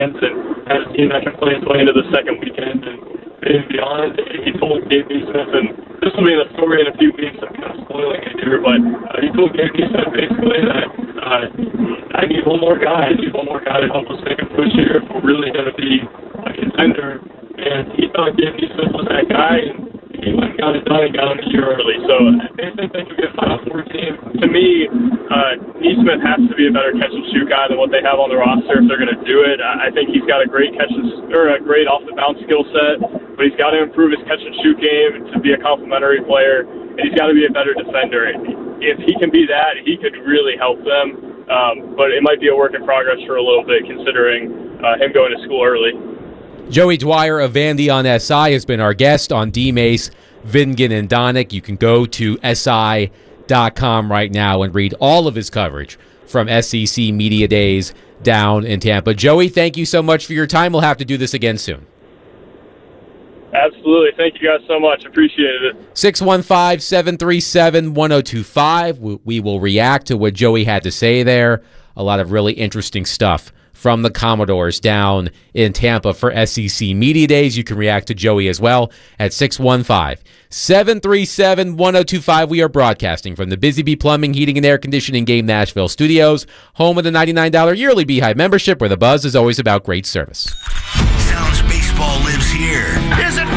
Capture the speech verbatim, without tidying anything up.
and has a team that can play its way into the second weekend and, and beyond. He told Gabe Neesmith, and this will be in the story in a few weeks. I'm kind of spoiling it here, but uh, he told Gabe Neesmith basically that uh, I need one more guy. I need one more guy to help us make a push here if we're really going to be a contender. And he thought Gabe Neesmith was that guy, and he went and got it done and got him a year early. So they think they could be a Final Four team. To me, uh, Neesmith has to be a better catch-and-shoot guy than what they have on the roster if they're going to do it. I think he's got a great catch and, or a great off-the-bounce skill set, but he's got to improve his catch-and-shoot game to be a complementary player, and he's got to be a better defender. If he can be that, he could really help them, um, but it might be a work in progress for a little bit considering uh, him going to school early. Joey Dwyer of Vandy on S I has been our guest on D-Mace, Vingan, and Donick. You can go to S I dot com right now and read all of his coverage from S E C Media Days down in Tampa. Joey, thank you so much for your time. We'll have to do this again soon. Absolutely. Thank you guys so much. Appreciate it. six one five, seven three seven, one oh two five. We will react to what Joey had to say there. A lot of really interesting stuff from the Commodores down in Tampa for S E C Media Days. You can react to Joey as well at six one five, seven three seven, one oh two five. We are broadcasting from the Busy Bee Plumbing, Heating, and Air Conditioning Game Nashville studios, home of the ninety-nine dollars yearly Beehive membership, where the buzz is always about great service. Sounds baseball lives here. Is it